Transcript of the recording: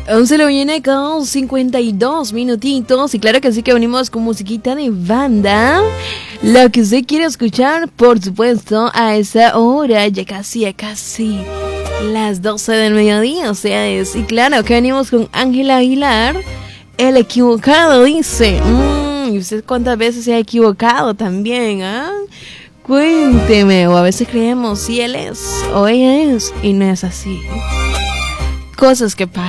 11 lo viene con 52 minutitos. Y claro que sí que venimos con musiquita de banda. Lo que usted quiere escuchar, por supuesto, a esa hora. Ya casi las 12 del mediodía. O sea, y claro que venimos con Ángela Aguilar. El equivocado dice. ¿Y usted cuántas veces se ha equivocado también? Cuénteme. O a veces creemos si él es o ella es. Y no es así. Cosas que pasan.